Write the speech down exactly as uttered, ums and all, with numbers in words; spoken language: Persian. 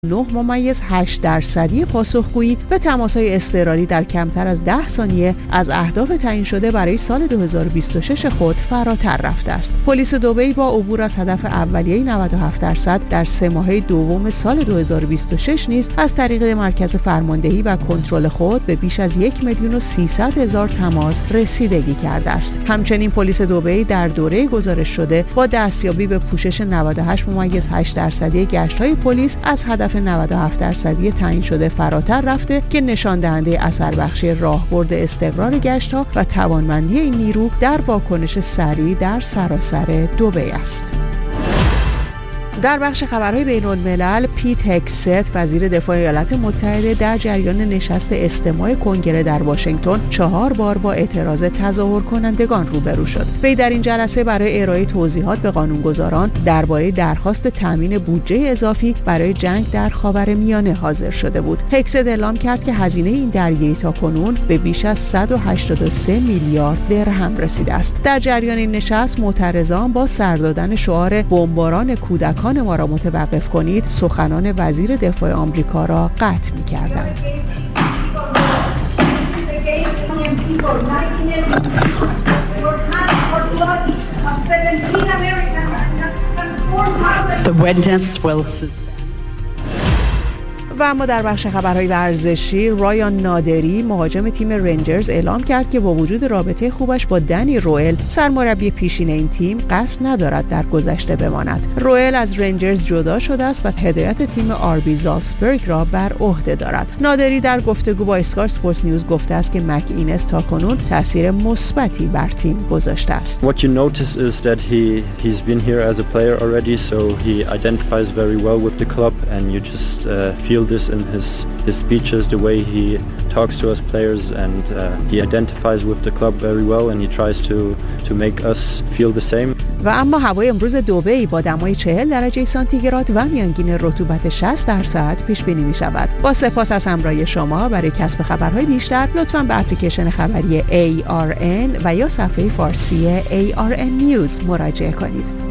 نه ممیز هشت درصدی پاسخگویی به تماس‌های اضطراری در کمتر از ده ثانیه از اهداف تعیین شده برای سال دو هزار و بیست و شش خود فراتر رفته است. پلیس دبی با عبور از هدف اولیه نود و هفت درصد در سه ماهه دوم سال دو هزار و بیست و شش نیز از طریق مرکز فرماندهی و کنترل خود به بیش از یک میلیون و سیصد هزار تماس رسیدگی کرده است. همچنین پلیس دبی در دوره گزارش شده با دستیابی به پوشش نود و هشت ممیز هشت درصدی گشت‌های پلیس از هدف نود و هفت درصدی تعیین شده فراتر رفته که نشان دهنده اثر بخشی راهبرد استقرار گشت‌ها و توانمندی این نیرو در واکنش سریع در سراسر دبی است. در بخش خبرهای بین‌الملل، پیت هگست وزیر دفاع ایالات متحده در جریان نشست استماع کنگره در واشنگتن چهار بار با اعتراض تظاهر کنندگان روبرو شد. وی در این جلسه برای ارائه توضیحات به قانونگذاران درباره درخواست تامین بودجه اضافی برای جنگ در خاورمیانه حاضر شده بود. هگست اعلام کرد که هزینه این درگیری تاکنون به بیش از صد و هشتاد و سه میلیارد درهم رسیده است. در جریان این نشست معترضان با سر دادن شعار بمباران کودکان ما را متوقف کنید سخنان وزیر دفاع آمریکا را قطع می‌کردند. و اما در بخش خبرهای ورزشی، رایان نادری مهاجم تیم رنجرز اعلام کرد که با وجود رابطه خوبش با دنی روئل سرمربی پیشین این تیم قصد ندارد در گذشته بماند. روئل از رنجرز جدا شده است و هدایت تیم آر بی زالتسبورگ را بر عهده دارد. نادری در گفتگو با اسکای اسپورتس نیوز گفته است که مک اینس تاکنون تاثیر مثبتی بر تیم گذاشته است. What you notice is that he he's been here as a player already, so he identifies very well with the club, and you just uh, feel this in his his speeches, the way he talks to us players, and uh, he identifies with the club very well, and he tries to to make us feel the same. و اما هوای امروز دبی با دمای چهل درجه سانتیگراد و میانگین رطوبت شصت درصد پیش بینی می شود. با سپاس از همراهی شما. برای کسب خبرهای بیشتر لطفاً به اپلیکیشن خبری ای آر ان و یا صفحه فارسی ای آر ان نیوز مراجعه کنید.